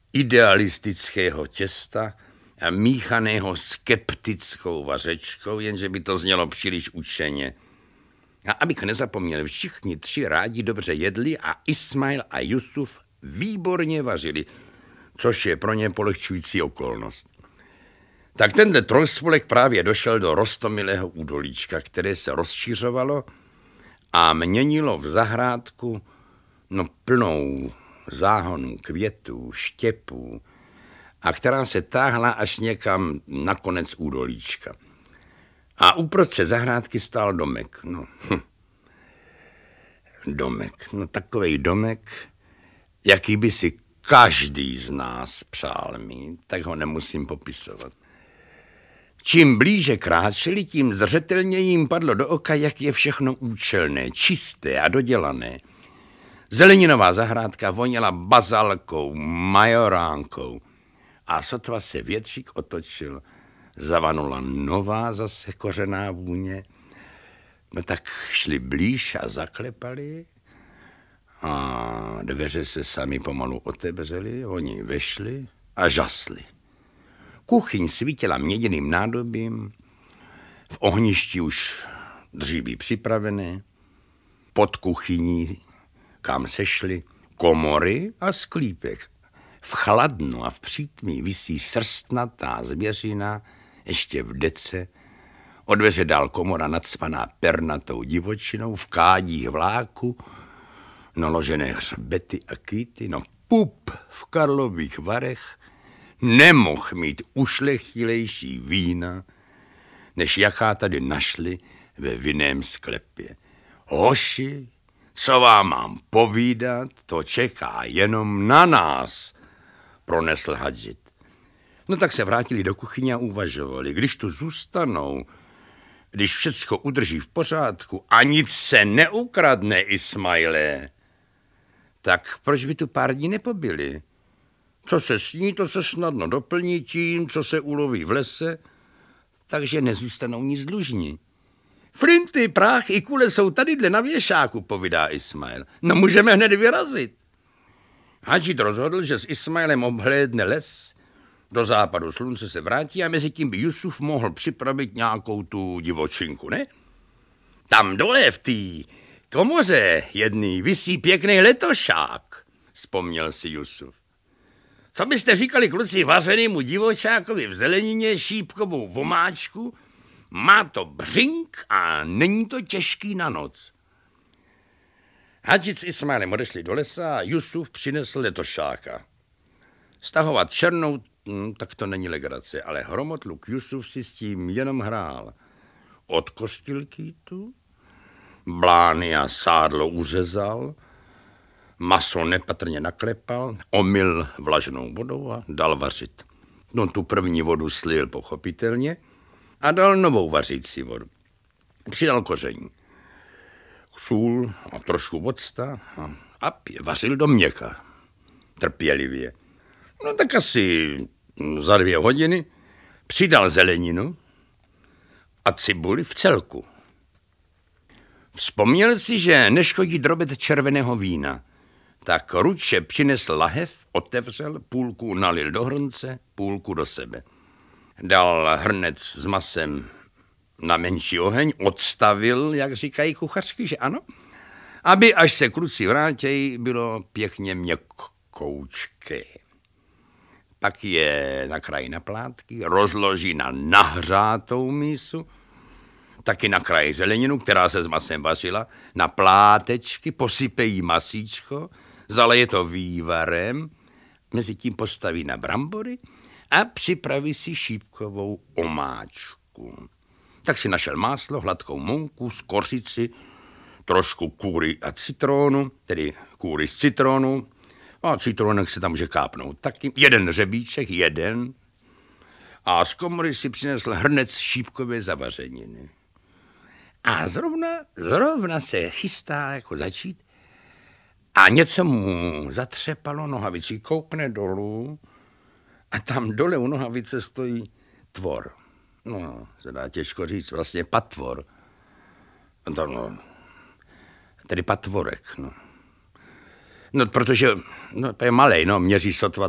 idealistického těsta a míchaného skeptickou vařečkou, jenže by to znělo příliš učeně. A abych nezapomněl, všichni tři rádi dobře jedli a Ismail a Jusuf výborně vařili, což je pro ně polehčující okolnost. Tak tenhle trojspolek právě došel do roztomilého údolíčka, které se rozšiřovalo a měnilo v zahrádku plnou záhonů, květů, štěpů a která se táhla až někam na konec údolíčka. A uprostřed zahrádky stál domek. Domek. Takovej domek, jaký by si každý z nás přál mít, tak ho nemusím popisovat. Čím blíže kráčeli, tím zřetelněji jim padlo do oka, jak je všechno účelné, čisté a dodělané. Zeleninová zahrádka voněla bazalkou, majoránkou a sotva se větřík otočil, zavanula nová zase kořená vůně. Tak šli blíž a zaklepali a dveře se sami pomalu otevřely, oni vešli a žasli. Kuchyň svítila měděným nádobím, v ohništi už dříví připravené, pod kuchyní, kam sešli, komory a sklípek. V chladnu a v přítmí visí srstnatá zvěřina, ještě v dece, od dveře dál komora nacpaná pernatou divočinou, v kádích vláku, naložené hřbety a kýty, pup v Karlových Varech nemohl mít ušlechtilejší vína, než jaká tady našli ve vinném sklepě. Hoši, co vám mám povídat, to čeká jenom na nás, pronesl Hadžit. Tak se vrátili do kuchyně a uvažovali, když tu zůstanou, když všecko udrží v pořádku a nic se neukradne, Ismaile, tak proč by tu pár dní nepobyli? Co se sní, to se snadno doplní tím, co se uloví v lese, takže nezůstanou nic dlužní. Flinty, prach i kule jsou tadyhle na věšáku, povídá Ismail. Můžeme hned vyrazit. Hadžit rozhodl, že s Ismailem obhlédne les, do západu slunce se vrátí a mezi tím by Jusuf mohl připravit nějakou tu divočinku, ne? Tam dole v té komoře jedný visí pěkný letošák, vzpomněl si Jusuf. Co byste říkali, kluci, vařenému divočákovi v zelenině šípkovou vomáčku? Má to břink a není to těžký na noc. Hadžit s Ismailem odešli do lesa a Jusuf přinesl letošáka. Stahovat černou, tak to není legrace, ale hromotluk Jusuf si s tím jenom hrál. Odkostil kýtu, blány a sádlo uřezal, maso nepatrně naklepal, omyl vlažnou vodou a dal vařit. Tu první vodu slil pochopitelně a dal novou vařící vodu. Přidal koření, sůl a trošku octa a vařil do měka. Trpělivě. Tak asi za 2 hodiny přidal zeleninu a cibuli v celku. Vzpomněl si, že neškodí drobet červeného vína, tak ruče přinesl lahev, otevřel, půlku nalil do hrnce, půlku do sebe. Dal hrnec s masem na menší oheň, odstavil, jak říkají kuchařky, že ano, aby až se kluci vrátějí, bylo pěkně měkkoučké. Pak je nakrájí na plátky, rozloží na nahřátou mísu, taky nakrájí zeleninu, která se s masem vařila, na plátečky, posypejí masíčko, zaleje to vývarem, mezi tím postaví na brambory a připraví si šípkovou omáčku. Tak si našel máslo, hladkou mouku, skořici, trošku kůry a citronu, tedy kůry z citronu, a citronek se tam může kápnout taky. 1 řebíček, a z komory si přinesl hrnec šípkové zavařeniny. A zrovna se chystá jako začít a něco mu zatřepalo nohavici, koukne dolů a tam dole u nohavice stojí tvor. Se dá těžko říct, vlastně patvor. Tedy patvorek, protože je malej, měří sotva